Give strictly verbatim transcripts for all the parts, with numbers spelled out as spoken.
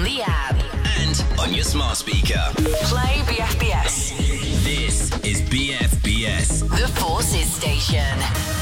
the app and on your smart speaker. Play B F B S. This is B F B S, The Forces Station.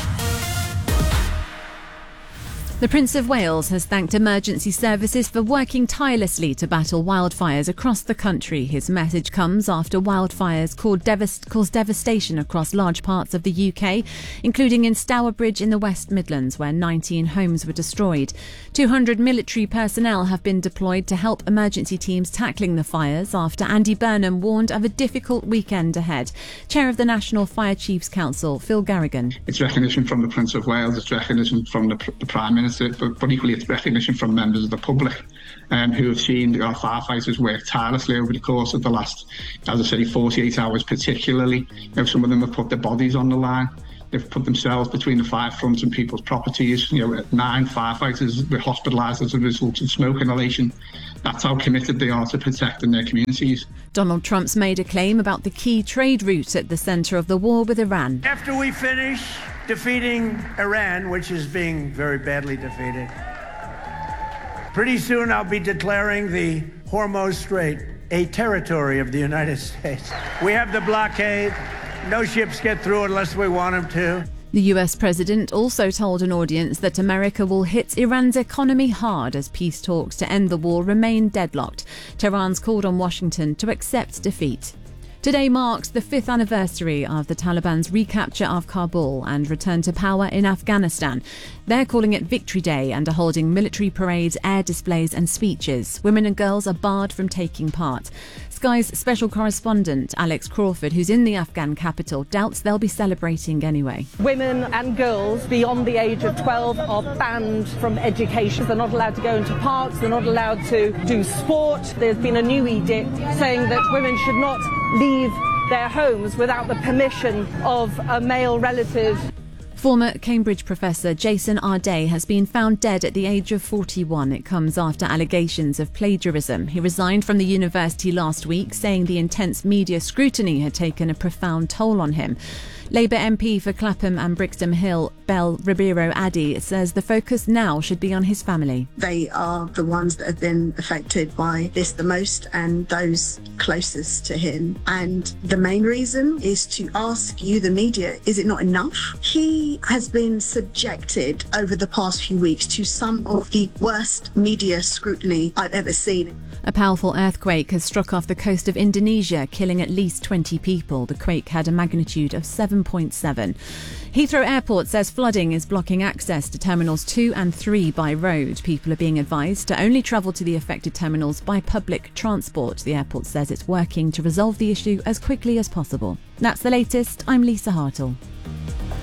The Prince of Wales has thanked emergency services for working tirelessly to battle wildfires across the country. His message comes after wildfires caused devast- caused devastation across large parts of the U K, including in Stourbridge in the West Midlands, where nineteen homes were destroyed. two hundred military personnel have been deployed to help emergency teams tackling the fires after Andy Burnham warned of a difficult weekend ahead. Chair of the National Fire Chiefs Council, Phil Garrigan. It's recognition from the Prince of Wales, it's recognition from the, the Prime Minister, but, but equally it's recognition from members of the public um, who have seen our firefighters work tirelessly over the course of the last, as I said, forty-eight hours particularly. You know, some of them have put their bodies on the line. They've put themselves between the fire fronts and people's properties. You know, nine firefighters were hospitalised as a result of smoke inhalation. That's how committed they are to protecting their communities. Donald Trump's made a claim about the key trade route at the centre of the war with Iran. After we finish defeating Iran, which is being very badly defeated, pretty soon I'll be declaring the Hormuz Strait a territory of the United States. We have the blockade. No ships get through unless we want them to. The U S president also told an audience that America will hit Iran's economy hard as peace talks to end the war remain deadlocked. Tehran's called on Washington to accept defeat. Today marks the fifth anniversary of the Taliban's recapture of Kabul and return to power in Afghanistan. They're calling it Victory Day and are holding military parades, air displays and speeches. Women and girls are barred from taking part. Sky's special correspondent Alex Crawford, who's in the Afghan capital, doubts they'll be celebrating anyway. Women and girls beyond the age of twelve are banned from education. They're not allowed to go into parks, they're not allowed to do sport. There's been a new edict saying that women should not leave their homes without the permission of a male relative. Former Cambridge professor Jason Arday has been found dead at the age of forty-one. It comes after allegations of plagiarism. He resigned from the university last week, saying the intense media scrutiny had taken a profound toll on him. Labour M P for Clapham and Brixham Hill, Belle Ribeiro Addy, says the focus now should be on his family. They are the ones that have been affected by this the most and those closest to him. And the main reason is to ask you, the media, is it not enough? He has been subjected over the past few weeks to some of the worst media scrutiny I've ever seen. A powerful earthquake has struck off the coast of Indonesia, killing at least twenty people. The quake had a magnitude of seven point seven. Heathrow Airport says flooding is blocking access to Terminals two and three by road. People are being advised to only travel to the affected terminals by public transport. The airport says it's working to resolve the issue as quickly as possible. That's the latest. I'm Lisa Hartle.